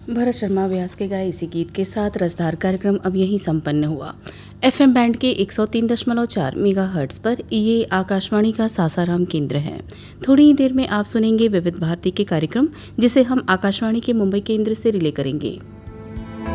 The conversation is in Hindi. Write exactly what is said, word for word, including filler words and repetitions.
भरत शर्मा व्यास के गाए इसी गीत के साथ रसधार कार्यक्रम अब यहीं संपन्न हुआ। एफएम बैंड के एक सौ तीन दशमलव चार मेगाहर्ट्ज़ पर ये आकाशवाणी का सासाराम केंद्र है। थोड़ी ही देर में आप सुनेंगे विविध भारती के कार्यक्रम, जिसे हम आकाशवाणी के मुंबई केंद्र से रिले करेंगे।